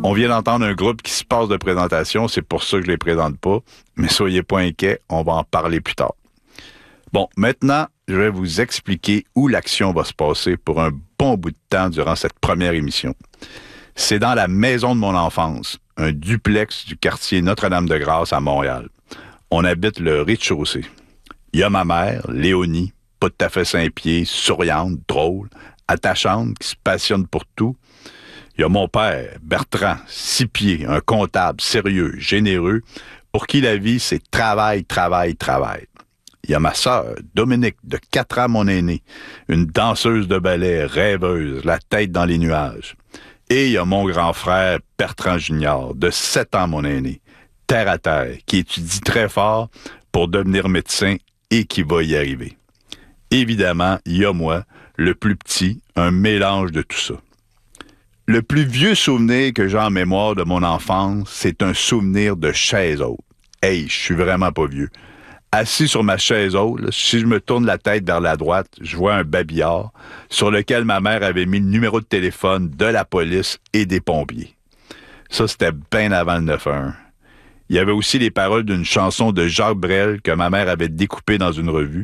On vient d'entendre un groupe qui se passe de présentation, c'est pour ça que je les présente pas, mais soyez pas inquiets, on va en parler plus tard. Bon, maintenant, je vais vous expliquer où l'action va se passer pour un bon bout de temps durant cette première émission. C'est dans la maison de mon enfance, un duplex du quartier Notre-Dame-de-Grâce à Montréal. On habite le rez-de-chaussée. Il y a ma mère, Léonie, pas tout à fait 5 pieds, souriante, drôle, attachante, qui se passionne pour tout. Il y a mon père, Bertrand, 6 pieds, un comptable sérieux, généreux, pour qui la vie, c'est travail, travail, travail. Il y a ma sœur, Dominique, de 4 ans, mon aînée, une danseuse de ballet, rêveuse, la tête dans les nuages. Et il y a mon grand frère, Bertrand Junior, de 7 ans, mon aîné, terre à terre, qui étudie très fort pour devenir médecin et qui va y arriver. Évidemment, il y a moi, le plus petit, un mélange de tout ça. Le plus vieux souvenir que j'ai en mémoire de mon enfance, c'est un souvenir de chaise haute. Hey, je suis vraiment pas vieux. Assis sur ma chaise haute, là, si je me tourne la tête vers la droite, je vois un babillard sur lequel ma mère avait mis le numéro de téléphone de la police et des pompiers. Ça, c'était bien avant le 911. Il y avait aussi les paroles d'une chanson de Jacques Brel que ma mère avait découpée dans une revue.